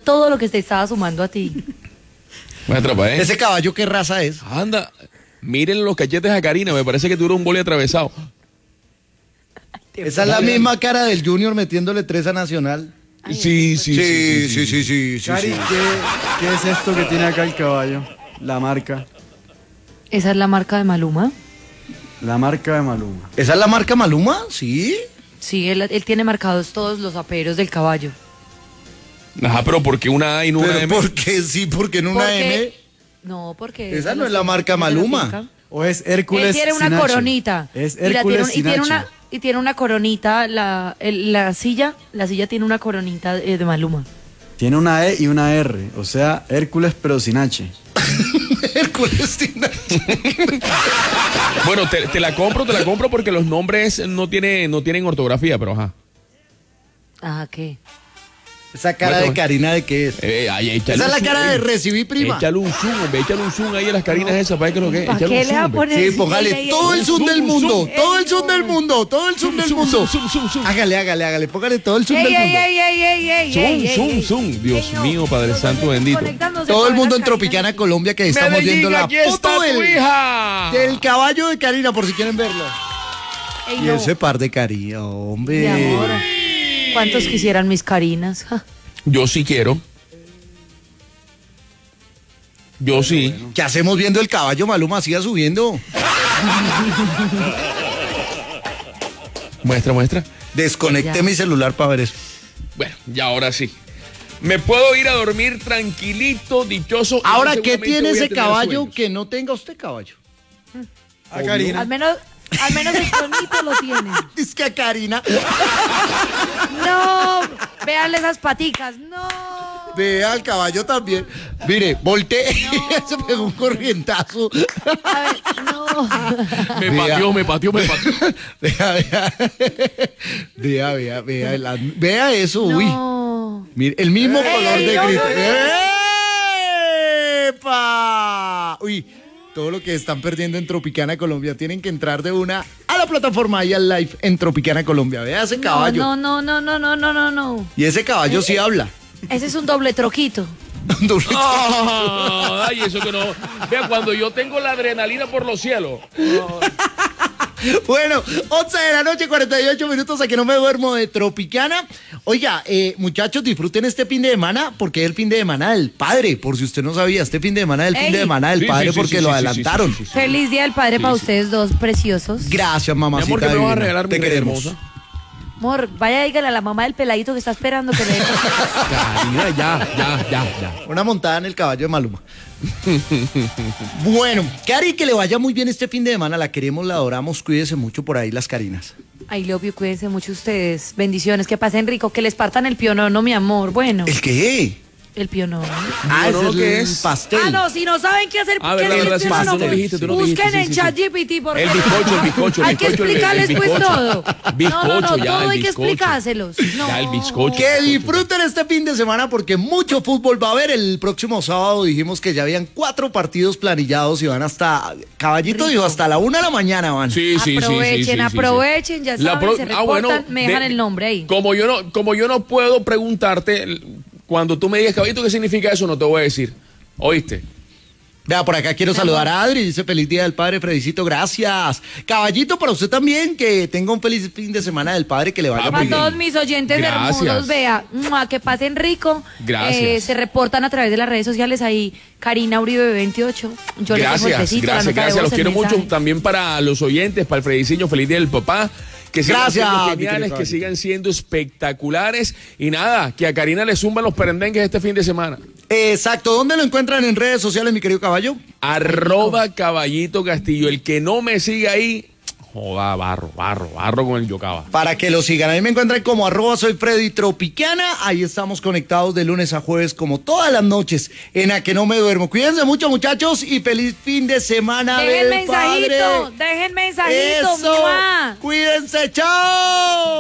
todo lo que te estaba sumando a ti. ¿Ese caballo qué raza es? Anda, miren los cachetes a Karina, me parece que tuvo un boli atravesado. Esa es la misma cara del Junior metiéndole 3 a Nacional. Sí. Cari, ¿qué es esto que tiene acá el caballo? La marca. ¿Esa es la marca de Maluma? La marca de Maluma. ¿Esa es la marca Maluma? Sí. Sí, él tiene marcados todos los aperos del caballo. Ajá, pero ¿por qué una A y no una ¿Pero M? por qué sí? ¿Por qué no una M? No, porque... Esa no es la marca Maluma. ¿O es Hércules? Él tiene una Sinache? coronita. Es Hércules y tiene una coronita, la silla tiene una coronita de Maluma. Tiene una E y una R, o sea, Hércules pero sin H. Hércules sin H. Bueno, te la compro porque los nombres no tienen ortografía, pero ajá. Ajá, ¿qué? Esa cara de Karina, ¿de qué es? Esa es la cara de recibí prima. Échale un zoom ahí a las Carinas esas, para que lo que es. ¿Para qué le va a poner? Sí, póngale todo el zoom del mundo, todo el zoom del mundo, todo el zoom del mundo. Hágale, póngale todo el zoom del mundo. Zoom. Dios mío, Padre Santo bendito. Todo el mundo en Tropicana, Colombia, que estamos viendo la foto del caballo de Karina, por si quieren verla. Y ese par de Karina, hombre. Mi amor, ¿cuántos quisieran mis Karinas? Yo sí quiero. Yo sí. ¿Qué hacemos viendo el caballo Maluma? Siga subiendo. Muestra. Desconecté mi celular para ver eso. Bueno, ya ahora sí. Me puedo ir a dormir tranquilito, dichoso. Ahora, ¿qué tiene ese caballo que no tenga usted caballo? A Karina. Al menos el tonito lo tiene. Es que a Karina. No, véanle esas paticas, no. Vea al caballo también. Mire, volteé y se pegó un corrientazo. A ver, no. Me pateó. Vea eso, uy. No. Mire, el mismo color de grito. no. ¡Epa! Uy, todo lo que están perdiendo en Tropicana Colombia. Tienen que entrar de una a la plataforma y al live en Tropicana Colombia. Vea ese caballo. No. Y ese caballo sí habla. Ese es un doble troquito. Ay, eso que no. Vea, cuando yo tengo la adrenalina por los cielos. Bueno, 11 de la noche, 48 minutos, a que no me duermo de Tropicana. Oiga, muchachos, disfruten este fin de semana, porque es el fin de semana del padre, por si usted no sabía, este fin de semana es el fin de semana del padre, porque lo adelantaron. Feliz Día del Padre para ustedes dos, preciosos. Gracias, mamacita. Mi amor, que me vas a regalar, te queremos. hermosa. Amor, vaya, dígale a la mamá del peladito que está esperando que le dé. Karina, ya. Una montada en el caballo de Maluma. Bueno, Cari, que le vaya muy bien este fin de semana. La queremos, la adoramos. Cuídese mucho por ahí, las Carinas. Ay, Lobio, cuídense mucho ustedes. Bendiciones, que pasen rico, que les partan el pionono, mi amor. Bueno. ¿El qué? El pionono. Eso ¿qué es es? pastel. No, si no saben qué hacer, ¿qué verdad, es el sí, pionono? tú no dijiste, Busquen en ChatGPT, por El favor. bizcocho. Hay que explicarles pues todo. Bizcocho, No, ya, todo el hay que bizcocho. explicárselos. No. Ya, el bizcocho. Que disfruten este fin de semana porque mucho fútbol va a haber. El próximo sábado dijimos que ya habían 4 partidos planillados y van hasta... Caballito dijo, hasta la 1 de la mañana van. Sí. Aprovechen, ya saben, se reportan, me dejan el nombre ahí. Como yo no puedo preguntarte, cuando tú me digas, caballito, ¿qué significa eso? No te voy a decir. ¿Oíste? Vea, por acá quiero saludar a Adri, dice feliz día del padre, Fredicito, gracias. Caballito, para usted también, que tenga un feliz fin de semana del padre, que le vaya muy Para bien. todos mis oyentes hermosos, vea, que pasen rico. Gracias. Se reportan a través de las redes sociales ahí, Karina Uribe 28. Yo Gracias, los quiero mucho. También para los oyentes, para el Frediciño, feliz día del papá. Que sigan siendo geniales, que sigan siendo espectaculares. Y nada, que a Karina le zumban los perendengues este fin de semana. Exacto, ¿dónde lo encuentran en redes sociales, mi querido caballo? @Caballito Castillo. El que no me siga ahí, joda, barro con el Yocaba. Para que lo sigan, ahí me encuentran como @soy Freddy Tropicana. Ahí estamos conectados de lunes a jueves, como todas las noches, en A Que No Me Duermo. Cuídense mucho, muchachos, y feliz fin de semana del padre. Dejen mensajito. Eso. ¡Mua! Cuídense, chao.